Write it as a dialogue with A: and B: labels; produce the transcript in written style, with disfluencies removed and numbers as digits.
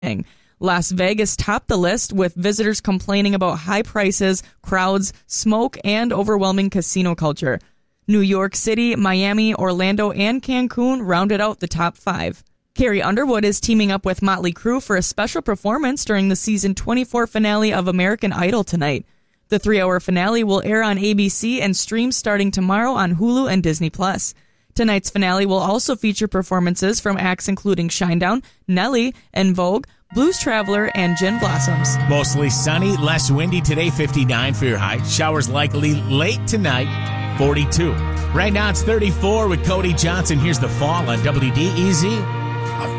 A: Las Vegas topped the list with visitors complaining about high prices, crowds, smoke, and overwhelming casino culture. New York City, Miami, Orlando, and Cancun rounded out the top 5. Carrie Underwood is teaming up with Motley Crue for a special performance during the season 24 finale of American Idol tonight. The 3-hour finale will air on ABC and stream starting tomorrow on Hulu and Disney+. Tonight's finale will also feature performances from acts including Shinedown, Nelly, En Vogue, Blues Traveler, and Gin Blossoms.
B: Mostly sunny, less windy today, 59 for your high. Showers likely late tonight, 42. Right now it's 34 with Cody Johnson. Here's the fall on WDEZ.